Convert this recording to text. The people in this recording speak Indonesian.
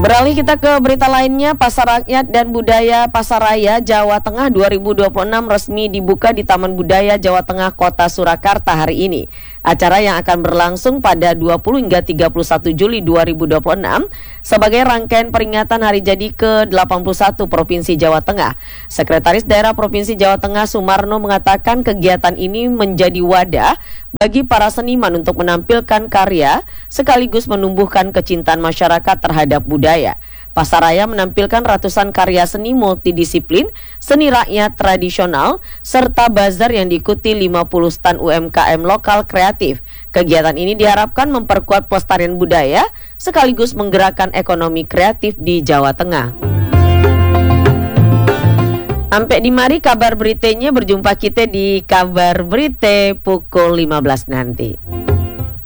Beralih kita ke berita lainnya, Pasar Rakyat dan Budaya Pasaraya Jawa Tengah 2026 resmi dibuka di Taman Budaya Jawa Tengah Kota Surakarta hari ini. Acara yang akan berlangsung pada 20 hingga 31 Juli 2026 sebagai rangkaian peringatan hari jadi ke-81 Provinsi Jawa Tengah. Sekretaris Daerah Provinsi Jawa Tengah Sumarno mengatakan kegiatan ini menjadi wadah bagi para seniman untuk menampilkan karya sekaligus menumbuhkan kecintaan masyarakat terhadap budaya. Pasaraya menampilkan ratusan karya seni multidisiplin, seni rakyat tradisional, serta bazar yang diikuti 50 stan UMKM lokal kreatif. Kegiatan ini diharapkan memperkuat pelestarian budaya sekaligus menggerakkan ekonomi kreatif di Jawa Tengah. Sampai di mari kabar beritanya, berjumpa kita di kabar berita pukul 15 nanti.